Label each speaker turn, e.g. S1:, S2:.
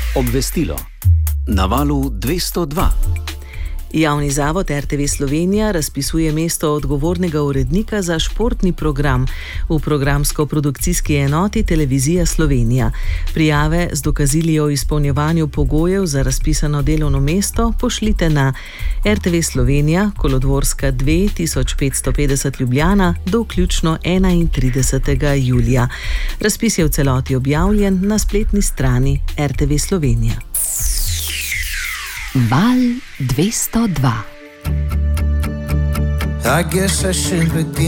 S1: Obvestilo. Na valu 202.
S2: Javni zavod RTV Slovenija razpisuje mesto odgovornega urednika za športni program v programsko-produkcijski enoti Televizija Slovenija. Prijave z dokazili o izpolnjevanju pogojev za razpisano delovno mesto pošljite na RTV Slovenija, Kolodvorska 2550 Ljubljana do vključno 31. julija. Razpis je v celoti objavljen na spletni strani RTV Slovenija.
S3: Val 202.
S4: I guess I should begin